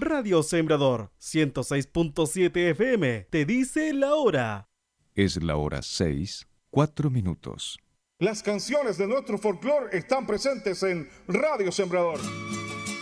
Radio Sembrador 106.7 FM te dice la hora. Es la hora 6, 4 minutos. Las canciones de nuestro folclore están presentes en Radio Sembrador.